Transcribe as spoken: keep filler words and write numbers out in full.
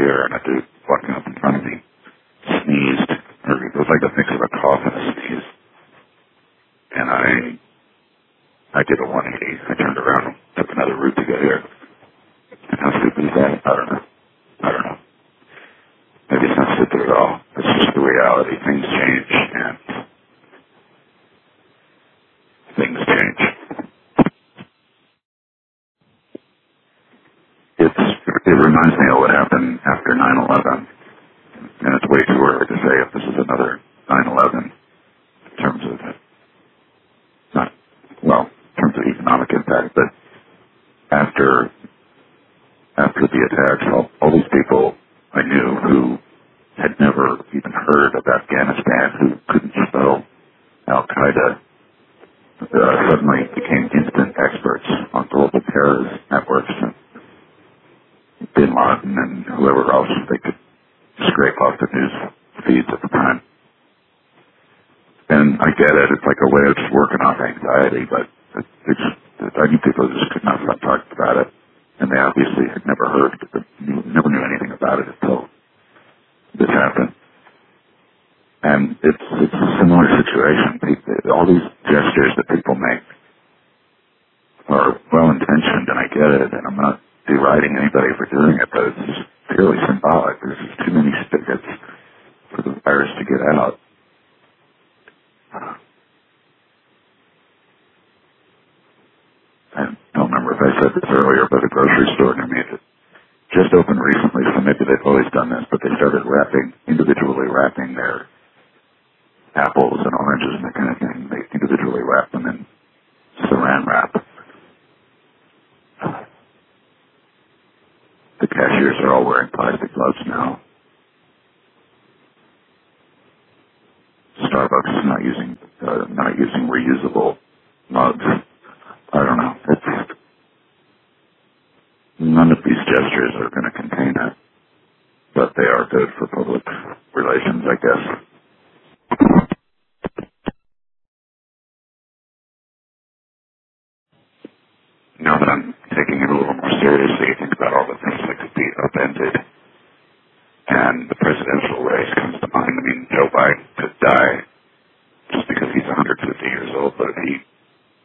here, and a dude walking up in front of me sneezed, or it was like a mix of a cough and a sneeze. And I, I did a one eighty. I turned around and took another route to get here. And how stupid is that? I don't know. I don't know. Maybe it's not stupid at all. It's just the reality. Things change, and things change. It's, it reminds me of what happened after nine eleven. And it's way too early to say if this is another nine eleven in terms of, not, well, in terms of economic impact, but after after the attacks, all, all these people I knew who had never even heard of Afghanistan, who couldn't spell Al-Qaeda, uh, suddenly became instant experts on global terrorist networks and Bin Laden and whoever else they could scrape off the news feeds at the time. And I get it, it's like a way of just working off anxiety, but it, it's, I knew people just could not stop talking about it. And they obviously had never heard, never knew anything about it until this happened. And it's it's a similar situation. People, all these gestures that people make are well-intentioned, and I get it, and I'm not deriding anybody for doing it, but it's just purely symbolic. There's just too many spigots for the virus to get out. I don't remember if I said this earlier, but a grocery store near me just opened recently, so maybe they've always done this, but they started wrapping, individually wrapping their apples and oranges and that kind of thing. They individually wrap them in saran wrap. The cashiers are all wearing plastic gloves now. Starbucks is not using uh, not using reusable mugs. I don't know. It's, none of these gestures are going to contain it, but they are good for public relations, I guess.